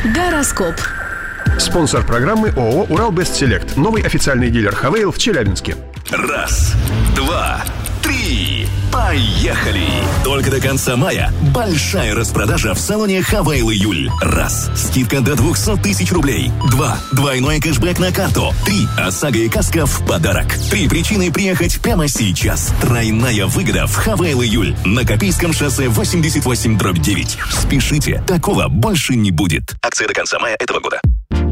Гороскоп. Спонсор программы ООО «Урал-Бест-Селект». Новый официальный дилер «Хавейл» в Челябинске. Раз, два, три. Поехали! Только до конца мая большая распродажа в салоне «Хавейл Июль». Раз. Скидка до 200 тысяч рублей. 2. Двойной кэшбэк на карту. 3. ОСАГО и каска в подарок. 3 причины приехать прямо сейчас. Тройная выгода в «Хавейл Июль» на Копейском шоссе 88/9. Спешите, такого больше не будет. Акция до конца мая этого года.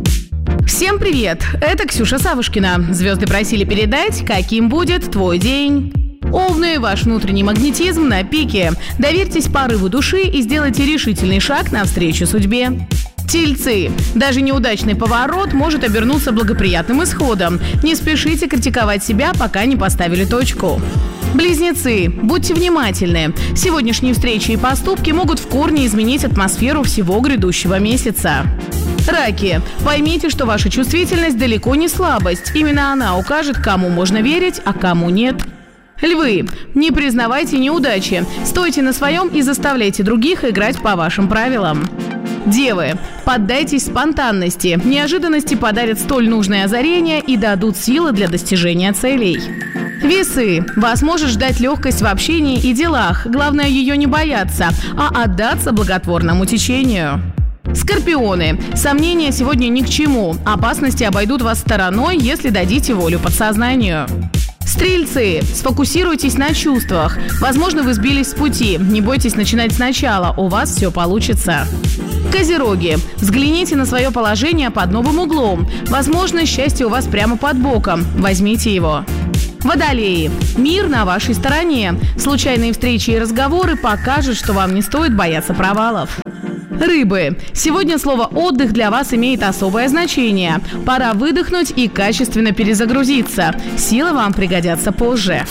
Всем привет! Это Ксюша Савушкина. Звезды просили передать, каким будет твой день. Овны, ваш внутренний магнетизм на пике. Доверьтесь порыву души и сделайте решительный шаг навстречу судьбе. Тельцы. Даже неудачный поворот может обернуться благоприятным исходом. Не спешите критиковать себя, пока не поставили точку. Близнецы. Будьте внимательны. Сегодняшние встречи и поступки могут в корне изменить атмосферу всего грядущего месяца. Раки. Поймите, что ваша чувствительность далеко не слабость. Именно она укажет, кому можно верить, а кому нет. Львы. Не признавайте неудачи. Стойте на своем и заставляйте других играть по вашим правилам. Девы. Поддайтесь спонтанности. Неожиданности подарят столь нужное озарение и дадут силы для достижения целей. Весы. Вас может ждать легкость в общении и делах. Главное ее не бояться, а отдаться благотворному течению. Скорпионы. Сомнения сегодня ни к чему. Опасности обойдут вас стороной, если дадите волю подсознанию. Стрельцы. Сфокусируйтесь на чувствах. Возможно, вы сбились с пути. Не бойтесь начинать сначала. У вас все получится. Козероги. Взгляните на свое положение под новым углом. Возможно, счастье у вас прямо под боком. Возьмите его. Водолеи. Мир на вашей стороне. Случайные встречи и разговоры покажут, что вам не стоит бояться провалов. Рыбы. Сегодня слово «отдых» для вас имеет особое значение. Пора выдохнуть и качественно перезагрузиться. Силы вам пригодятся позже.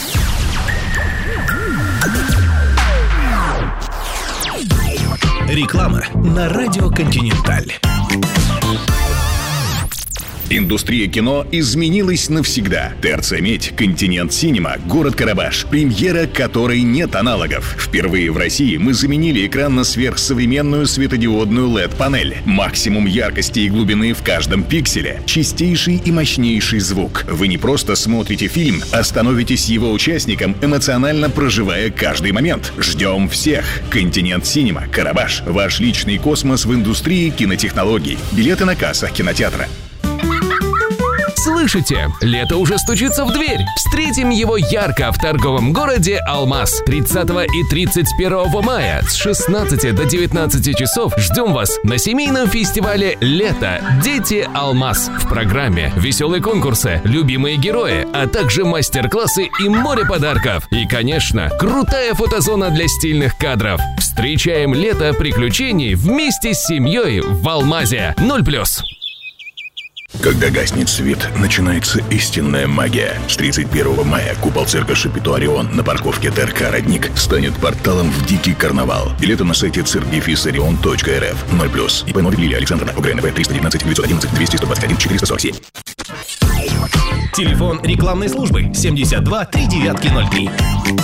Реклама на радио «Континенталь». Индустрия кино изменилась навсегда. ТРЦ «Медь», «Континент Синема», город Карабаш. Премьера, которой нет аналогов. Впервые в России мы заменили экран на сверхсовременную светодиодную LED-панель. Максимум яркости и глубины в каждом пикселе. Чистейший и мощнейший звук. Вы не просто смотрите фильм, а становитесь его участником, эмоционально проживая каждый момент. Ждем всех. «Континент Синема», Карабаш. Ваш личный космос в индустрии кинотехнологий. Билеты на кассах кинотеатра. Слышите? Лето уже стучится в дверь. Встретим его ярко в торговом городе Алмаз. 30 и 31 мая с 16 до 19 часов ждем вас на семейном фестивале «Лето. Дети Алмаз». В программе веселые конкурсы, любимые герои, а также мастер-классы и море подарков. И, конечно, крутая фотозона для стильных кадров. Встречаем лето приключений вместе с семьей в Алмазе. 0+. Когда гаснет свет, начинается истинная магия. С 31 мая купол цирка Шапито Орион на парковке ТРК «Родник» станет порталом в дикий карнавал. Билеты на сайте cirque-du-soleil.rf. 0+. ИП Новик Лилия Александровна. УГРНП 319 911 200 121 447. Телефон рекламной службы 72 3903.